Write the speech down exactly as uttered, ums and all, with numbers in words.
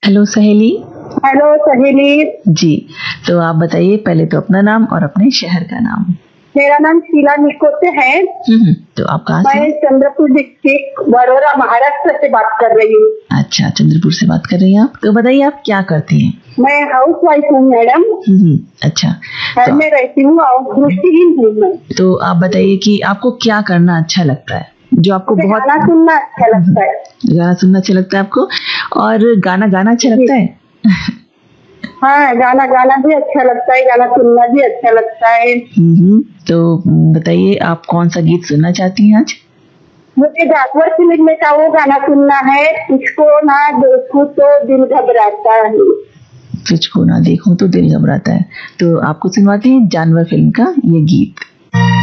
Hello सहेली। Hello सहेली जी, तो आप बताइए पहले तो अपना नाम और अपने शहर का नाम। मेरा नाम शीला निकोटे है। हम्म, तो आप कहाँ से? मैं चंद्रपुर डिस्ट्रिक्ट बड़ौदा महाराष्ट्र से बात कर रही हूँ। अच्छा, चंद्रपुर से बात कर रही हैं आप। तो बताइए आप क्या करती हैं? मैं हाउस वाइफ हूँ मैडम। हम्म, अच्छा। घर तो, में रहती हूँ और दृष्टिहीन हूँ मैं। तो आप बताइए कि आपको क्या करना अच्छा लगता है, जो आपको मुझे बहुत गाना सुनना अच्छा लगता है। गाना सुनना अच्छा लगता है आपको, और गाना गाना अच्छा लगता है? हाँ, गाना गाना भी अच्छा लगता है, गाना सुनना भी अच्छा लगता है। हम्म, तो बताइए आप कौन सा गीत सुनना चाहती हैं आज? मुझे डाकवर फिल्म में का वो गाना सुनना है, तुझको ना देखूं तो दिल घबराता है। तुझको ना देखूं तो दिल घबराता है। तो आपको सुनवाते हैं जानवर फिल्म का ये गीत।